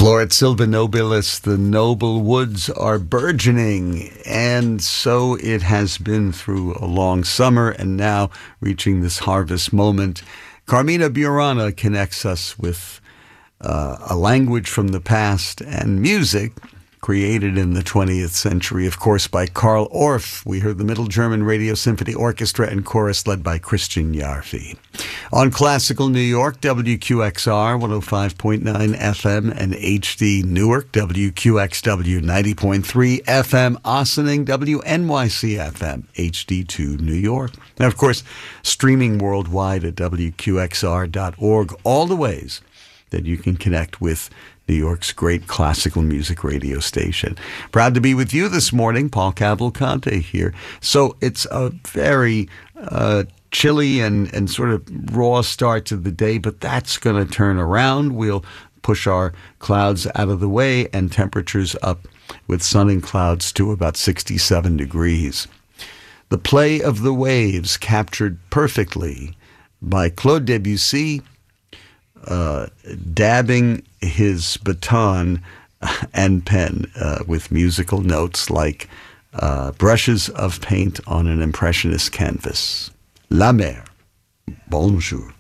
Floret Silva Nobilis, the noble woods are burgeoning, and so it has been through a long summer, and now reaching this harvest moment. Carmina Burana connects us with a language from the past and music created in the 20th century, of course, by Carl Orff. We heard the Middle German Radio Symphony Orchestra and chorus led by Christian Yarfi. On Classical New York, WQXR 105.9 FM and HD Newark, WQXW 90.3 FM Ossining, WNYC FM HD2 New York. And of course, streaming worldwide at WQXR.org, all the ways that you can connect with New York's great classical music radio station. Proud to be with you this morning. Paul Cavalcante here. So it's a very chilly and sort of raw start to the day, but that's going to turn around. We'll push our clouds out of the way and temperatures up with sun and clouds to about 67 degrees. The play of the waves captured perfectly by Claude Debussy, dabbing his baton and pen with musical notes like brushes of paint on an impressionist canvas. La mer. Bonjour.